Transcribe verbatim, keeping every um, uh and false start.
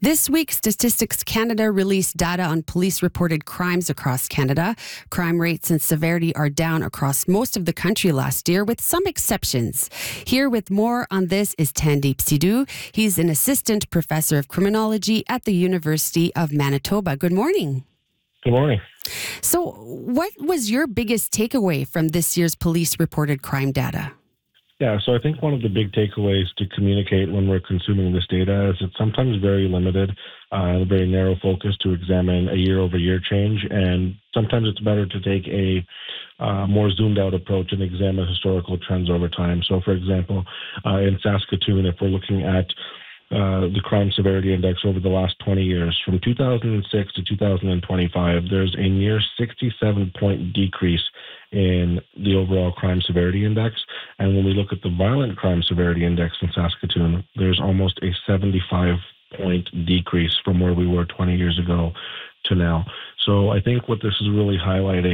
This week, Statistics Canada released data on police-reported crimes across Canada. Crime rates and severity are down across most of the country last year, with some exceptions. Here with more on this is Tandeep Sidhu. He's an assistant professor of criminology at the University of Manitoba. Good morning. Good morning. So, what was your biggest takeaway from this year's police-reported crime data? Yeah, so I think one of the big takeaways to communicate when we're consuming this data is it's sometimes very limited, uh, very narrow focus to examine a year-over-year change, and sometimes it's better to take a uh, more zoomed-out approach and examine historical trends over time. So, for example, uh, in Saskatoon, if we're looking at Uh, the crime severity index over the last twenty years. From two thousand six to two thousand twenty-five, there's a near sixty-seven point decrease in the overall crime severity index. And when we look at the violent crime severity index in Saskatoon, there's almost a seventy-five point decrease from where we were twenty years ago to now. So I think what this is really highlighting